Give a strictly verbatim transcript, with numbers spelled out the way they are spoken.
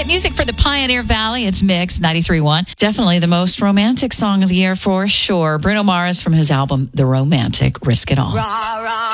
Hit music for the Pioneer Valley. It's Mix ninety-three point one. Definitely the most romantic song of the year for sure. Bruno Mars from his album, The Romantic, Risk It All. Rah, rah.